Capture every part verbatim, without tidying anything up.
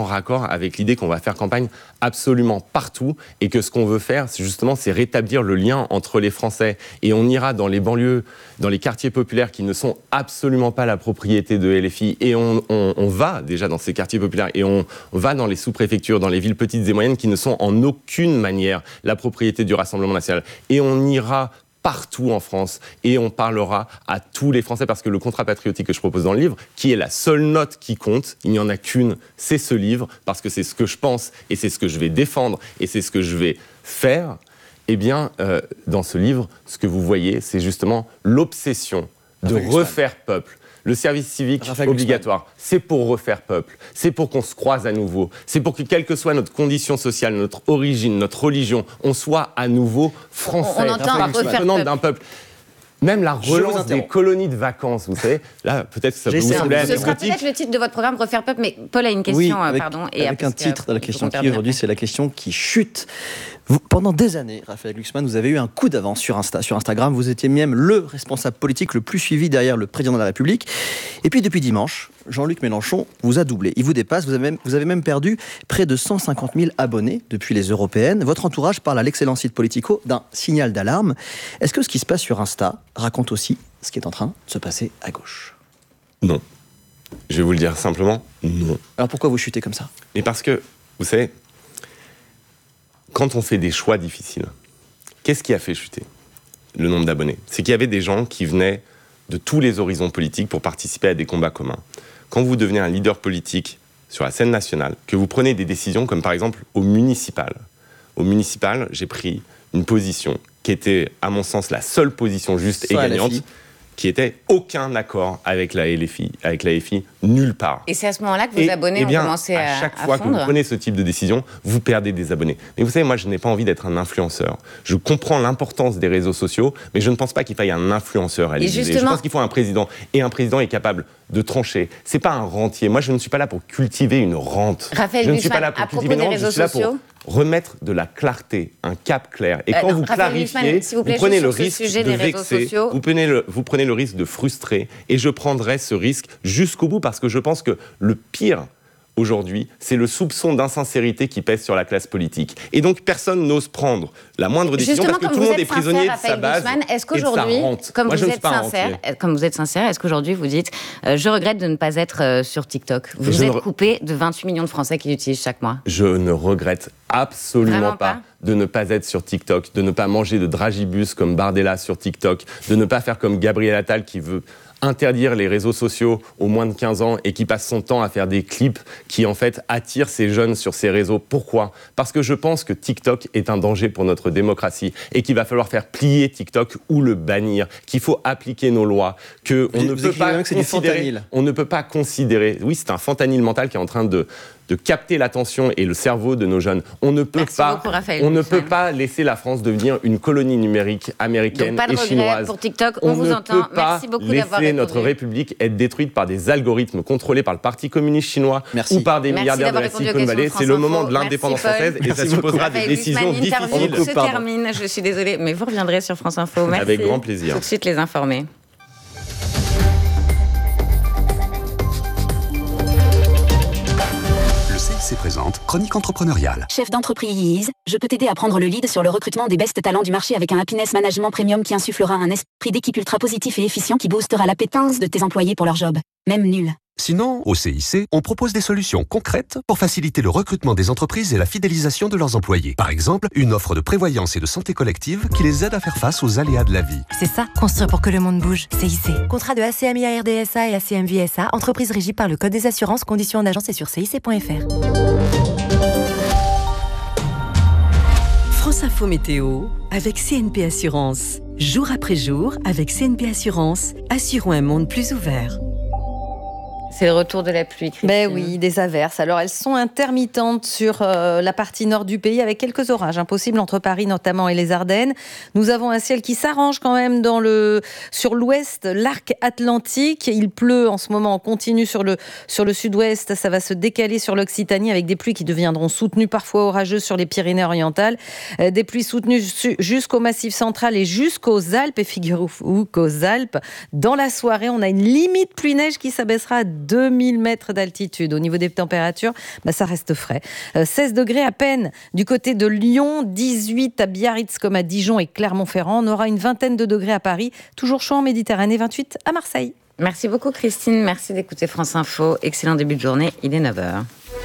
raccord avec l'idée qu'on va faire campagne absolument partout et que ce qu'on veut faire, c'est justement, c'est rétablir le lien entre les Français. Et on ira dans les banlieues, dans les quartiers populaires qui ne sont absolument pas la propriété de L F I et on, on, on va déjà dans ces quartiers populaires et on, on va dans les sous-préfectures, dans les villes petites et moyennes qui ne sont en aucune manière la propriété du Rassemblement national. Et on ira partout en France et on parlera à tous les Français parce que le contrat patriotique que je propose dans le livre, qui est la seule note qui compte, il n'y en a qu'une, c'est ce livre parce que c'est ce que je pense et c'est ce que je vais défendre et c'est ce que je vais faire. Eh bien, euh, dans ce livre, ce que vous voyez, c'est justement l'obsession de Raphaël refaire peuple. Le service civique Raphaël obligatoire, Glucksmann. C'est pour refaire peuple, c'est pour qu'on se croise à nouveau, c'est pour que, quelle que soit notre condition sociale, notre origine, notre religion, on soit à nouveau français, on, on entend refaire peuple. d'un peuple. Même la relance des colonies de vacances, vous savez, là, peut-être que ça peut vous sembler Ce sera peut-être le titre de votre programme, Refaire Peuple, mais Paul a une question, oui, avec, pardon. Et avec un titre de la question qui aujourd'hui, c'est la question qui chute. Vous, pendant des années, Raphaël Glucksmann, vous avez eu un coup d'avance sur, Insta, sur Instagram. Vous étiez même le responsable politique le plus suivi derrière le président de la République. Et puis depuis dimanche, Jean-Luc Mélenchon vous a doublé. Il vous dépasse. Vous avez même, vous avez même perdu près de cent cinquante mille abonnés depuis les européennes. Votre entourage parle à l'excellence de Politico d'un signal d'alarme. Est-ce que ce qui se passe sur Insta raconte aussi ce qui est en train de se passer à gauche ? Non. Je vais vous le dire simplement, non. Alors pourquoi vous chutez comme ça ? Mais parce que, vous savez, quand on fait des choix difficiles, qu'est-ce qui a fait chuter le nombre d'abonnés ? C'est qu'il y avait des gens qui venaient de tous les horizons politiques pour participer à des combats communs. Quand vous devenez un leader politique sur la scène nationale, que vous prenez des décisions comme par exemple au municipal. Au municipal, j'ai pris une position qui était, à mon sens, la seule position juste Soit et gagnante, qui était aucun accord avec la L F I, avec la F I, nulle part. Et c'est à ce moment-là que vos et, abonnés eh bien, ont commencé à, à chaque à fois fondre. que vous prenez ce type de décision, vous perdez des abonnés. Mais vous savez, moi, je n'ai pas envie d'être un influenceur. Je comprends l'importance des réseaux sociaux, mais je ne pense pas qu'il faille un influenceur à l'Élysée. justement... Je pense qu'il faut un président. Et un président est capable de trancher. C'est pas un rentier. Moi, je ne suis pas là pour cultiver une rente. Raphaël je ne suis pas là Glucksmann, pour à cultiver propos une des rente. Je réseaux suis là sociaux, pour remettre de la clarté, un cap clair. Et Euh, quand non, vous Raphaël clarifiez, Glucksmann, s'il vous plaît, vous prenez juste le sur ce risque sujet de des réseaux vexer, sociaux. vous prenez, le, vous prenez le risque de frustrer, et je prendrai ce risque jusqu'au bout, parce que je pense que le pire, aujourd'hui, c'est le soupçon d'insincérité qui pèse sur la classe politique. Et donc, personne n'ose prendre la moindre décision Justement, parce que comme tout le vous monde est êtes prisonnier sincère, de sa Raphaël base Glucksmann, est-ce et de sa qu'aujourd'hui, rente. comme Moi, vous je ne êtes suis pas un sincère, rentier. comme vous êtes sincère, est-ce qu'aujourd'hui vous dites euh, je regrette de ne pas être euh, sur TikTok. Vous Je vous êtes ne re- coupé de vingt-huit millions de Français qui l'utilisent chaque mois. Je ne regrette absolument Vraiment pas, pas de ne pas être sur TikTok, de ne pas manger de dragibus comme Bardella sur TikTok, de ne pas faire comme Gabriel Attal qui veut interdire les réseaux sociaux aux moins de quinze ans et qui passe son temps à faire des clips qui en fait attirent ces jeunes sur ces réseaux. Pourquoi ? Parce que je pense que TikTok est un danger pour notre démocratie et qu'il va falloir faire plier TikTok ou le bannir, qu'il faut appliquer nos lois, que on Vous- ne vous peut écrivez pas même que c'est du considérer, fentanyl. on ne peut pas considérer, oui, c'est un fentanyl mental qui est en train de de capter l'attention et le cerveau de nos jeunes. On ne peut Merci pas, beaucoup, Raphaël on ne Glucksmann. peut pas laisser la France devenir une colonie numérique américaine Donc pas de et regret chinoise. pour TikTok, on, On vous ne entend. peut pas Merci beaucoup d'avoir laisser répondu. notre République être détruite par des algorithmes contrôlés par le Parti communiste chinois Merci. ou par des Merci milliardaires de d'avoir la répondu aux Silicon Valley. questions C'est de le France moment Info. de l'indépendance Merci, Paul. française et ça Merci supposera Raphaël des décisions Glucksmann, l'interview difficiles. se Pardon. termine. Je suis désolée, mais vous reviendrez sur France Info. Merci. Avec grand plaisir. Tout de suite les informer. Le C I C présente Chronique entrepreneuriale. Chef d'entreprise, je peux t'aider à prendre le lead sur le recrutement des best talents du marché avec un happiness management premium qui insufflera un esprit d'équipe ultra positif et efficient qui boostera l'appétence de tes employés pour leur job, même nul. Sinon, au C I C, on propose des solutions concrètes pour faciliter le recrutement des entreprises et la fidélisation de leurs employés. Par exemple, une offre de prévoyance et de santé collective qui les aide à faire face aux aléas de la vie. C'est ça, construire pour que le monde bouge. C I C. Contrat de A C M I A R D S A et A C M V S A, entreprise régie par le Code des assurances, conditions en agence et sur C I C point F R. France Info Météo avec C N P Assurance. Jour après jour, avec C N P Assurance, assurons un monde plus ouvert. C'est le retour de la pluie, Christine. Ben oui, des averses. Alors, elles sont intermittentes sur euh, la partie nord du pays, avec quelques orages impossibles entre Paris notamment et les Ardennes. Nous avons un ciel qui s'arrange quand même dans le, sur l'ouest, l'arc atlantique. Il pleut en ce moment en continu sur le, sur le sud-ouest. Ça va se décaler sur l'Occitanie avec des pluies qui deviendront soutenues, parfois orageuses sur les Pyrénées-Orientales. Euh, des pluies soutenues su- jusqu'au Massif central et jusqu'aux Alpes. Et figurez-vous qu'aux Alpes, dans la soirée, on a une limite pluie-neige qui s'abaissera à deux mille mètres d'altitude. Au niveau des températures, bah, ça reste frais. Euh, seize degrés à peine du côté de Lyon, dix-huit à Biarritz comme à Dijon et Clermont-Ferrand. On aura une vingtaine de degrés à Paris, toujours chaud en Méditerranée, vingt-huit à Marseille. Merci beaucoup Christine, merci d'écouter France Info. Excellent début de journée, il est neuf heures.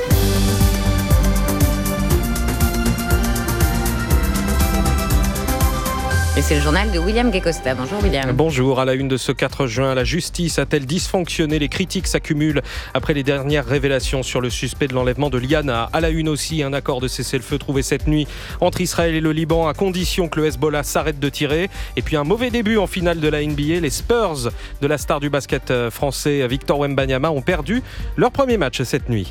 Et c'est le journal de William Guécosta. Bonjour William. Bonjour. À la une de ce quatre juin, la justice a-t-elle dysfonctionné ? Les critiques s'accumulent après les dernières révélations sur le suspect de l'enlèvement de Liana. À la une aussi, un accord de cessez-le-feu trouvé cette nuit entre Israël et le Liban à condition que le Hezbollah s'arrête de tirer. Et puis un mauvais début en finale de la N B A. Les Spurs de la star du basket français Victor Wembanyama ont perdu leur premier match cette nuit.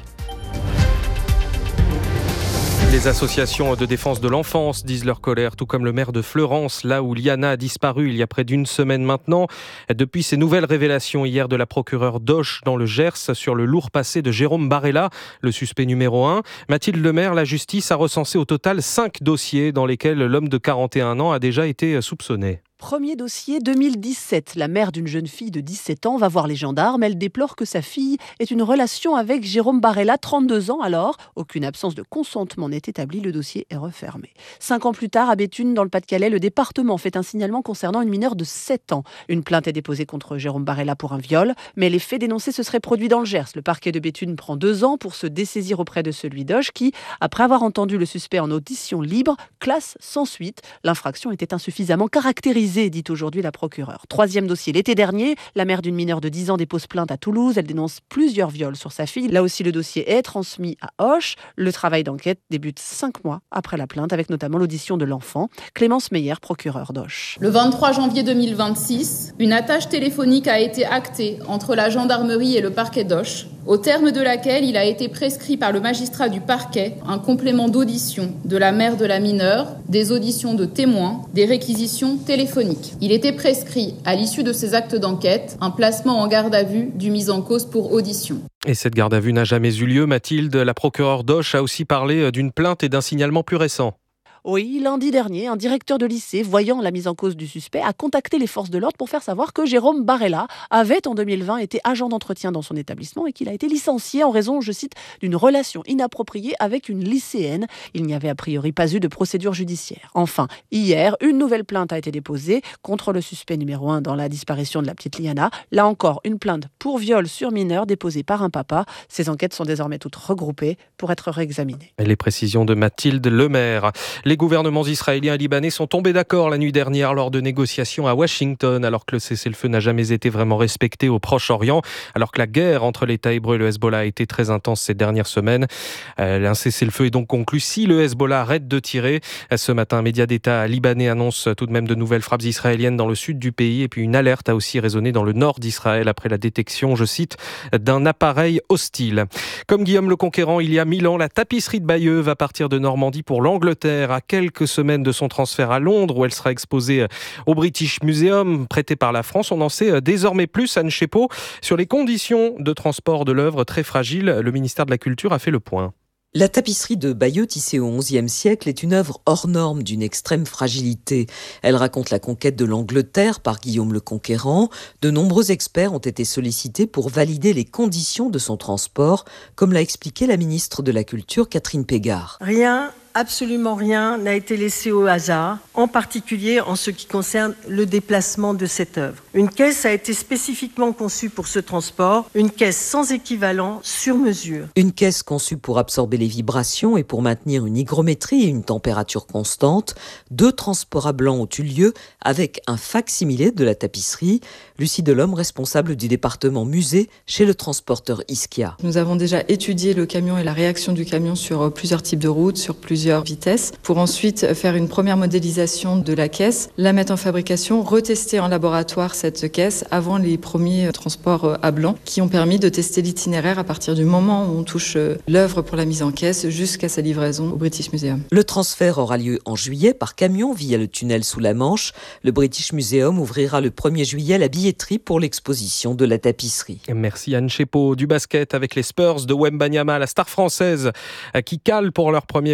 Les associations de défense de l'enfance disent leur colère, tout comme le maire de Fleurance, là où Liana a disparu il y a près d'une semaine maintenant. Depuis ces nouvelles révélations hier de la procureure d'Auch dans le Gers sur le lourd passé de Jérôme Barella, le suspect numéro un, Mathilde Lemaire, la justice a recensé au total cinq dossiers dans lesquels l'homme de quarante et un ans a déjà été soupçonné. Premier dossier deux mille dix-sept. La mère d'une jeune fille de dix-sept ans va voir les gendarmes. Elle déplore que sa fille ait une relation avec Jérôme Barella, trente-deux ans alors. Aucune absence de consentement n'est établie. Le dossier est refermé. Cinq ans plus tard, à Béthune, dans le Pas-de-Calais, le département fait un signalement concernant une mineure de sept ans. Une plainte est déposée contre Jérôme Barella pour un viol, mais les faits dénoncés se seraient produits dans le Gers. Le parquet de Béthune prend deux ans pour se dessaisir auprès de celui d'Auch qui, après avoir entendu le suspect en audition libre, classe sans suite. L'infraction était insuffisamment caractérisée, dit aujourd'hui la procureure. Troisième dossier, l'été dernier, la mère d'une mineure de dix ans dépose plainte à Toulouse. Elle dénonce plusieurs viols sur sa fille. Là aussi, le dossier est transmis à Auch. Le travail d'enquête débute cinq mois après la plainte, avec notamment l'audition de l'enfant. Clémence Meyer, procureure d'Auch. Le vingt-trois janvier deux mille vingt-six, une attache téléphonique a été actée entre la gendarmerie et le parquet d'Auch, au terme de laquelle il a été prescrit par le magistrat du parquet un complément d'audition de la mère de la mineure, des auditions de témoins, des réquisitions téléphoniques. Il était prescrit, à l'issue de ces actes d'enquête, un placement en garde à vue du mis en cause pour audition. Et cette garde à vue n'a jamais eu lieu. Mathilde, la procureure d'Auch, a aussi parlé d'une plainte et d'un signalement plus récent. Oui, lundi dernier, un directeur de lycée, voyant la mise en cause du suspect, a contacté les forces de l'ordre pour faire savoir que Jérôme Barella avait en deux mille vingt été agent d'entretien dans son établissement et qu'il a été licencié en raison, je cite, d'une relation inappropriée avec une lycéenne. Il n'y avait a priori pas eu de procédure judiciaire. Enfin, hier, une nouvelle plainte a été déposée contre le suspect numéro un dans la disparition de la petite Liana. Là encore, une plainte pour viol sur mineur déposée par un papa. Ces enquêtes sont désormais toutes regroupées pour être réexaminées. Les précisions de Mathilde Lemaire. Les gouvernements israéliens et libanais sont tombés d'accord la nuit dernière lors de négociations à Washington, alors que le cessez-le-feu n'a jamais été vraiment respecté au Proche-Orient, alors que la guerre entre l'État hébreu et le Hezbollah a été très intense ces dernières semaines. Euh, un cessez-le-feu est donc conclu si le Hezbollah arrête de tirer. Ce matin, un média d'État libanais annonce tout de même de nouvelles frappes israéliennes dans le sud du pays, et puis une alerte a aussi résonné dans le nord d'Israël après la détection, je cite, d'un appareil hostile. Comme Guillaume le Conquérant, il y a mille ans, la tapisserie de Bayeux va partir de Normandie pour l'Angleterre, à quelques semaines de son transfert à Londres, où elle sera exposée au British Museum, prêté par la France. On en sait désormais plus, Anne Chepot, sur les conditions de transport de l'œuvre très fragiles. Le ministère de la Culture a fait le point. La tapisserie de Bayeux, tissée au onzième siècle, est une œuvre hors norme d'une extrême fragilité. Elle raconte la conquête de l'Angleterre par Guillaume le Conquérant. De nombreux experts ont été sollicités pour valider les conditions de son transport, comme l'a expliqué la ministre de la Culture, Catherine Pégard. Rien, absolument rien n'a été laissé au hasard, en particulier en ce qui concerne le déplacement de cette œuvre. Une caisse a été spécifiquement conçue pour ce transport, une caisse sans équivalent sur mesure. Une caisse conçue pour absorber les vibrations et pour maintenir une hygrométrie et une température constante. Deux transports à blanc ont eu lieu avec un fac-similé de la tapisserie. Lucie Delhomme, responsable du département musée chez le transporteur Ischia. Nous avons déjà étudié le camion et la réaction du camion sur plusieurs types de routes, sur plusieurs vitesses, pour ensuite faire une première modélisation de la caisse, la mettre en fabrication, retester en laboratoire cette caisse avant les premiers transports à blanc qui ont permis de tester l'itinéraire à partir du moment où on touche l'œuvre pour la mise en caisse jusqu'à sa livraison au British Museum. Le transfert aura lieu en juillet par camion via le tunnel sous la Manche. Le British Museum ouvrira le premier juillet la billetterie pour l'exposition de la tapisserie. Merci Anne Chepot. Du basket avec les Spurs de Wembanyama, la star française qui cale pour leur premier match de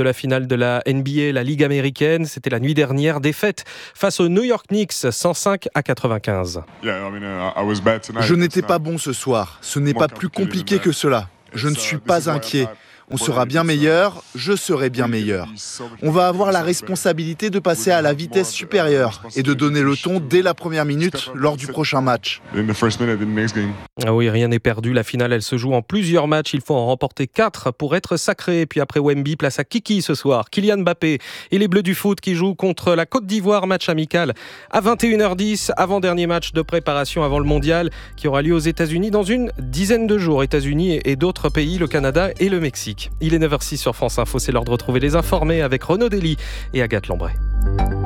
de la finale de la N B A, la Ligue américaine. C'était la nuit dernière. Défaite face aux New York Knicks, cent cinq à quatre-vingt-quinze. Je n'étais pas bon ce soir. Ce n'est pas plus compliqué que cela. Je ne suis pas inquiet. On sera bien meilleur, je serai bien meilleur. On va avoir la responsabilité de passer à la vitesse supérieure et de donner le ton dès la première minute lors du prochain match. Ah oui, rien n'est perdu. La finale, elle se joue en plusieurs matchs. Il faut en remporter quatre pour être sacré. Et puis après Wemby, place à Kiki ce soir. Kylian Mbappé et les Bleus du foot qui jouent contre la Côte d'Ivoire. Match amical à vingt et une heures dix. Avant-dernier match de préparation avant le mondial qui aura lieu aux États-Unis dans une dizaine de jours. États-Unis et d'autres pays, le Canada et le Mexique. Il est neuf heures six sur France Info, c'est l'heure de retrouver les informés avec Renaud Dely et Agathe Lambray.